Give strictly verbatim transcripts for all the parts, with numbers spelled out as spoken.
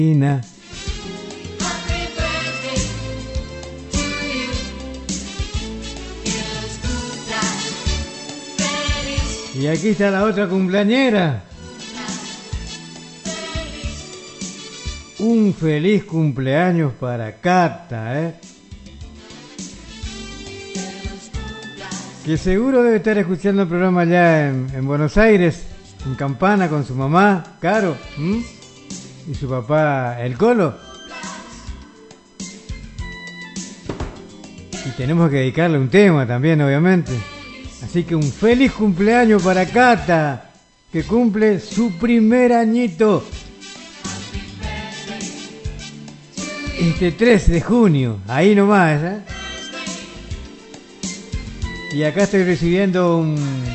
Ina. Y aquí está la otra cumpleañera. Un feliz cumpleaños para Cata, ¿eh? Que seguro debe estar escuchando el programa allá en, en Buenos Aires, en Campana, con su mamá, Caro, ¿m? Y su papá, el Colo. Y tenemos que dedicarle un tema también, obviamente. Así que un feliz cumpleaños para Cata, que cumple su primer añito. Este tres de junio, ahí nomás, ¿eh? Y acá estoy recibiendo un,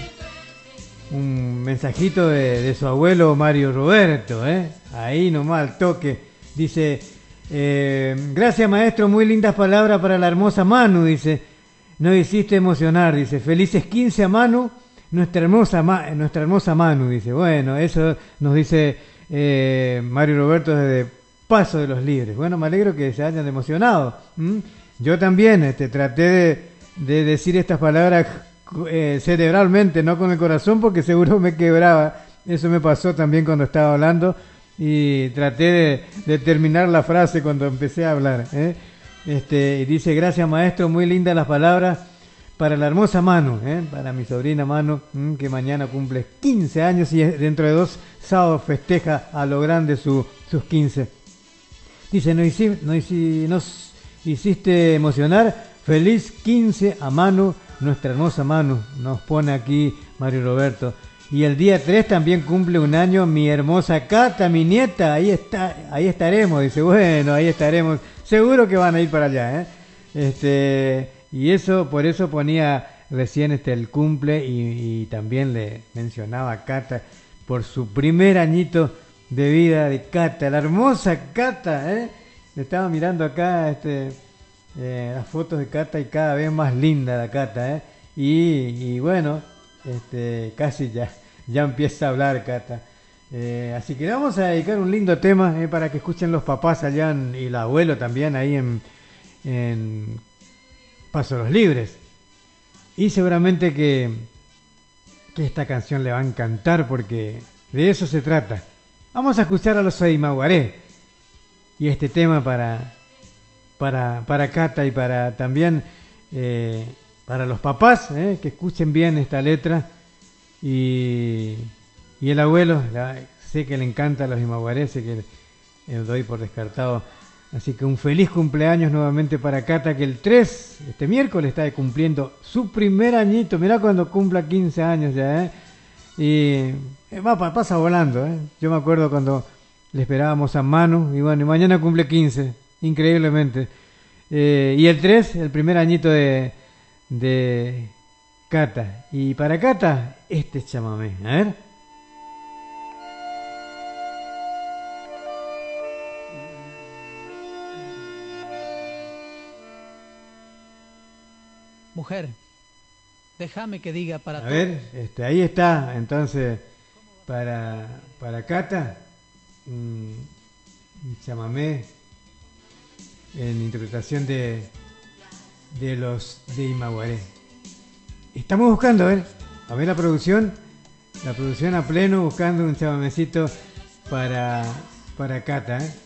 un mensajito de, de su abuelo Mario Roberto, ¿eh? Ahí nomás al toque. Dice, eh, gracias maestro, muy lindas palabras para la hermosa Manu, dice. Nos hiciste emocionar, dice. Felices quince a Manu, nuestra hermosa, Ma, nuestra hermosa Manu, dice. Bueno, eso nos dice eh, Mario Roberto desde Paso de los Libres. Bueno, me alegro que se hayan emocionado. ¿Mm? Yo también este, traté de, de decir estas palabras eh, cerebralmente, no con el corazón, porque seguro me quebraba. Eso me pasó también cuando estaba hablando y traté de, de terminar la frase cuando empecé a hablar, ¿eh? Este, y dice, gracias maestro, muy lindas las palabras para la hermosa Manu, ¿eh? Para mi sobrina Manu, ¿m? Que mañana cumple quince años y dentro de dos sábados festeja a lo grande su, sus quince. Dice, nos, hici, nos, hici, nos hiciste emocionar, feliz quince a Manu, nuestra hermosa Manu, nos pone aquí Mario Roberto. Y el día tres también cumple un año mi hermosa Cata, mi nieta, ahí está, ahí estaremos, dice, bueno, ahí estaremos, seguro que van a ir para allá, ¿eh? Este, y eso, por eso ponía recién este el cumple y, y también le mencionaba a Cata por su primer añito de vida de Cata, la hermosa Cata, ¿eh? Le estaba mirando acá este, eh, las fotos de Cata y cada vez más linda la Cata, ¿eh? Y, y bueno, este, casi ya, ya empieza a hablar Cata. Eh, así que vamos a dedicar un lindo tema eh, para que escuchen los papás allá en, y el abuelo también ahí en, en Paso de los Libres. Y seguramente que, que esta canción le va a encantar porque de eso se trata. Vamos a escuchar a los Aymaguaré y este tema para, para, para Cata y para también eh, para los papás eh, que escuchen bien esta letra y, y el abuelo, la, sé que le encanta a los Aymaguaré, sé que le doy por descartado. Así que un feliz cumpleaños nuevamente para Cata, que el tres, este miércoles, está cumpliendo su primer añito. Mirá cuando cumpla quince años ya, ¿eh? Y va, pasa volando, ¿eh? Yo me acuerdo cuando le esperábamos a Manu, y bueno, y mañana cumple quince, increíblemente. Eh, y el tres, el primer añito de, de Cata. Y para Cata, este chamamé, a ver. Mujer, déjame que diga para todos. A ver, este, ahí está, entonces, para, para Cata, un, un chamamé en interpretación de, de los de Aymaguaré. Estamos buscando, a ver, a ver la producción, la producción a pleno, buscando un chamamecito para, para Cata, ¿eh?